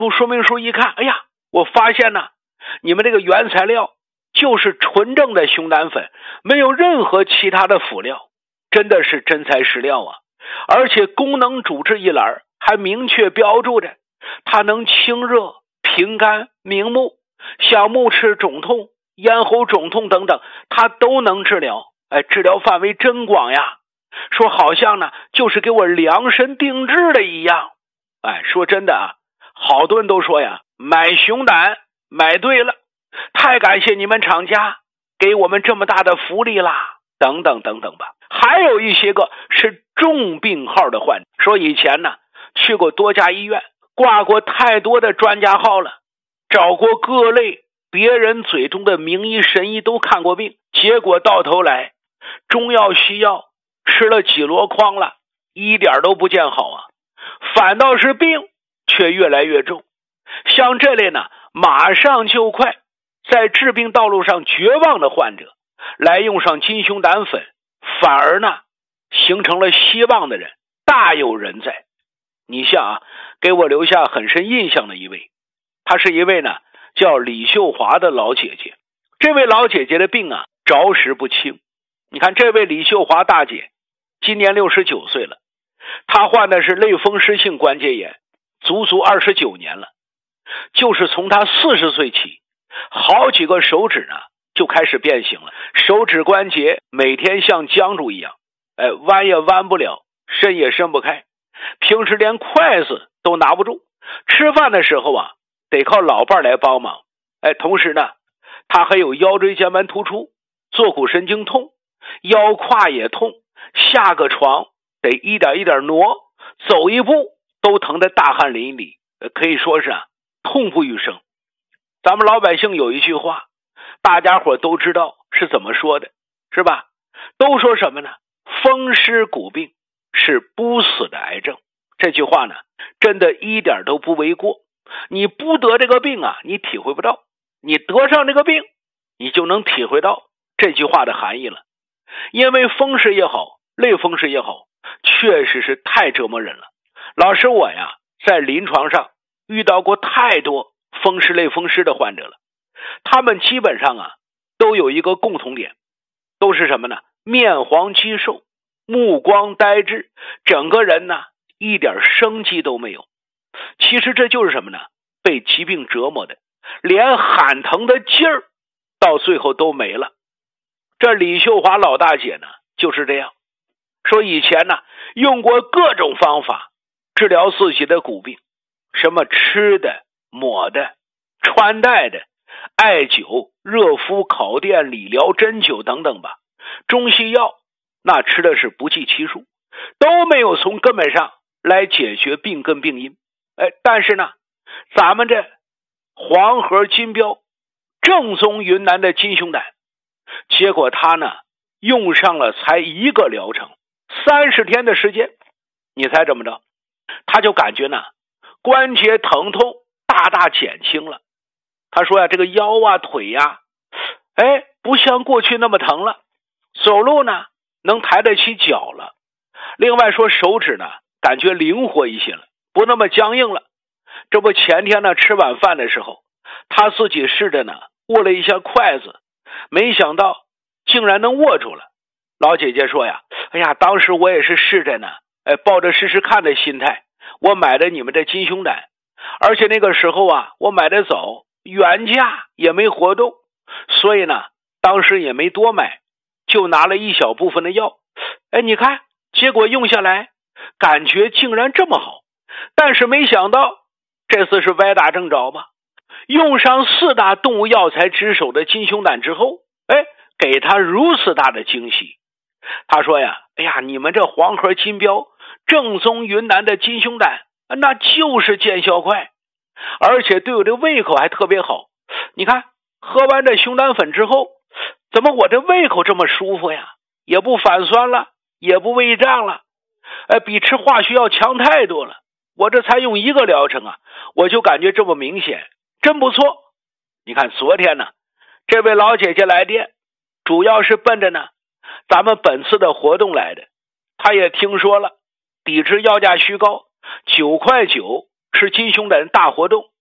说明书一看，哎呀，我发现呢，你们这个原材料就是纯正的熊胆粉，没有任何其他的辅料，真的是真材实料啊！而且功能主治一栏还明确标注着，它能清热、平肝、明目，像目赤肿痛、咽喉肿痛等等，它都能治疗。治疗范围真广呀！说好像呢，就是给我量身定制的一样。说真的啊，好多人都说呀，买熊胆买对了，太感谢你们厂家给我们这么大的福利啦，等等等等吧。还有一些个是重病号的患者，说以前呢去过多家医院，挂过太多的专家号了，找过各类别人嘴中的名医神医都看过病，结果到头来中药西药吃了几箩筐了，一点都不见好啊，反倒是病却越来越重。像这类呢马上就快，在治病道路上绝望的患者，来用上金熊胆粉，反而呢形成了希望的人大有人在。你像给我留下很深印象的一位，她是一位呢叫李秀华的老姐姐。这位老姐姐的病啊着实不轻。你看这位李秀华大姐今年69岁了，她患的是类风湿性关节炎，足足29年了。就是从她40岁起，好几个手指呢就开始变形了，手指关节每天像僵住一样，弯也弯不了，伸也伸不开，平时连筷子都拿不住，吃饭的时候啊得靠老伴来帮忙。同时呢她还有腰椎间盘突出、坐骨神经痛，腰胯也痛，下个床得一点一点挪，走一步都疼得大汗淋漓，可以说是痛不欲生。咱们老百姓有一句话，大家伙都知道是怎么说的，是吧？都说什么呢？风湿骨病是不死的癌症。这句话呢真的一点都不为过。你不得这个病啊，你体会不到；你得上这个病，你就能体会到这句话的含义了。因为风湿也好，类风湿也好，确实是太折磨人了。老师我呀在临床上遇到过太多风湿类风湿的患者了，他们基本上都有一个共同点，都是什么呢？面黄肌瘦，目光呆滞，整个人呢一点生机都没有。其实这就是什么呢？被疾病折磨的，连喊疼的劲儿到最后都没了。这李秀华老大姐呢就是这样，说以前呢用过各种方法治疗自己的骨病，什么吃的、抹的、穿戴的、艾灸、热敷、烤电、理疗、针灸等等吧，中西药那吃的是不计其数，都没有从根本上来解决病根病因。但是呢咱们这黄河金标正宗云南的金熊胆，结果他呢用上了才一个疗程，30天的时间，你猜怎么着？他就感觉呢关节疼痛大大减轻了。他说呀，这个腰啊腿呀不像过去那么疼了，走路呢能抬得起脚了。另外说手指呢感觉灵活一些了，不那么僵硬了。这不前天呢吃晚饭的时候，他自己试着呢握了一下筷子，没想到竟然能握住了。老姐姐说呀，当时我也是试着呢抱着试试看的心态，我买的你们这金熊胆，而且那个时候我买的早，原价也没活动，所以呢当时也没多买，就拿了一小部分的药。你看结果用下来感觉竟然这么好。但是没想到这次是歪打正着吧，用上4大动物药材之首的金熊胆之后，给他如此大的惊喜。他说呀，你们这黄河金标正宗云南的金熊胆那就是见效快，而且对我这胃口还特别好。你看喝完这熊胆粉之后，怎么我这胃口这么舒服呀？也不反酸了，也不胃胀了，比吃化学药强太多了。我这才用1个疗程我就感觉这么明显，真不错。你看昨天呢这位老姐姐来电，主要是奔着呢咱们本次的活动来的。她也听说了，抵制药价虚高，9.9块是金熊胆大活动，